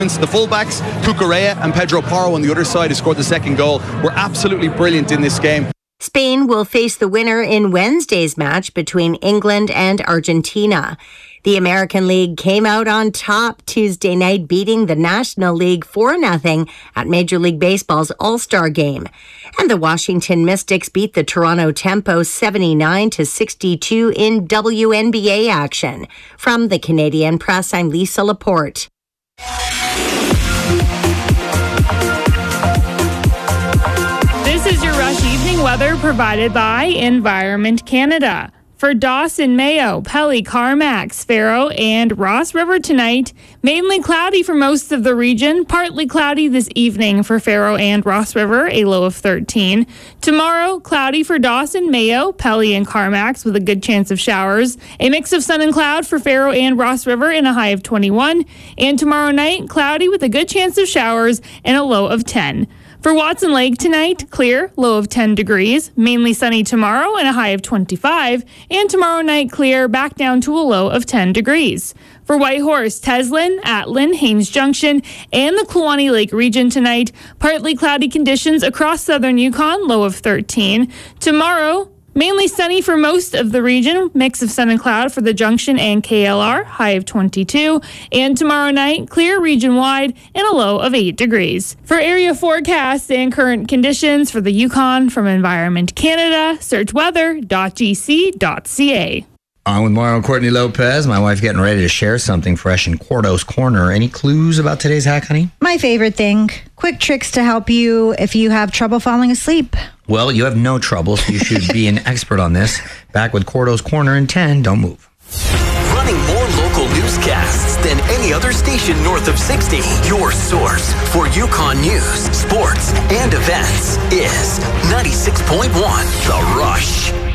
The fullbacks, Cucurella and Pedro Porro on the other side, who scored the second goal, were absolutely brilliant in this game. Spain will face the winner in Wednesday's match between England and Argentina. The American League came out on top Tuesday night, beating the National League 4-0 at Major League Baseball's All-Star Game. And the Washington Mystics beat the Toronto Tempo 79-62 in WNBA action. From the Canadian Press, I'm Lisa Laporte. This is your Rush Evening weather provided by Environment Canada. For Dawson, Mayo, Pelly, Carmack, Faro, and Ross River tonight, mainly cloudy for most of the region, partly cloudy this evening for Faro and Ross River, a low of 13. Tomorrow, cloudy for Dawson, Mayo, Pelly, and Carmack with a good chance of showers. A mix of sun and cloud for Faro and Ross River and a high of 21. And tomorrow night, cloudy with a good chance of showers and a low of 10. For Watson Lake tonight, clear, low of 10 degrees, mainly sunny tomorrow and a high of 25, and tomorrow night clear, back down to a low of 10 degrees. For Whitehorse, Teslin, Atlin, Haines Junction, and the Kluane Lake region tonight, partly cloudy conditions across southern Yukon, low of 13. Tomorrow, mainly sunny for most of the region, mix of sun and cloud for the Junction and KLR, high of 22. And tomorrow night, clear region-wide and a low of 8 degrees. For area forecasts and current conditions for the Yukon from Environment Canada, search weather.gc.ca. On with more on Courtney Lopez. My wife getting ready to share something fresh in Cordo's Corner. Any clues about today's hack, honey? My favorite thing, quick tricks to help you if you have trouble falling asleep. Well, you have no trouble, so you should be an expert on this. Back with Cordo's Corner in 10. Don't move. Running more local newscasts than any other station north of 60. Your source for Yukon news, sports, and events is 96.1 The Rush.